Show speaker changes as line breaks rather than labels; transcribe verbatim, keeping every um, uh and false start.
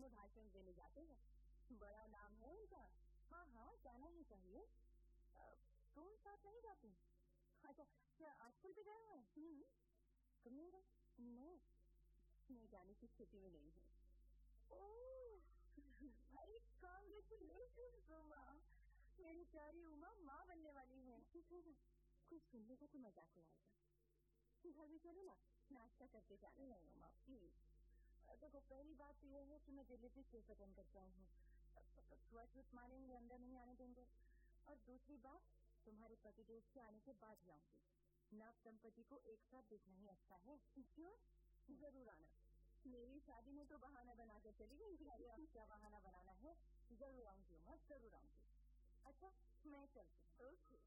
में भाषण देने जाते हैं, बड़ा नाम है उनका। हाँ हाँ जाना ही चाहिए। तुम साथ नहीं जाती? अच्छा क्या आजकल भी गए हुए? तुम नहीं गए? नहीं, मैं जाने की स्थिति में नहीं हूँ। ओह भाई कांग्रेचुलेशन उमा, मेरी प्यारी उमा माँ बनने वाली है। कुछ सुनने का तो मजाक उड़ाएगा। घर में चलो ना, नाश्ता करके जाना। नहीं उमा प्लीज, देखो पहली बात तो यह है कि मैं डिलीवरी केस अटेंड करके आई हूँ, ट्रुथ मानेंगे, अंदर नहीं आने देंगे। और दूसरी बात, तुम्हारे पतिदेव के आने के बाद ही आऊंगी। नव दंपति को एक साथ देखना ही अच्छा है। क्यों? जरूर आना। मेरी शादी में तो बहाना बनाकर चली गई। अब क्या बहाना बनाना है, जरूर आऊंगी उमा, जरूर आऊंगी। अच्छा मैं चलती हूँ। ओके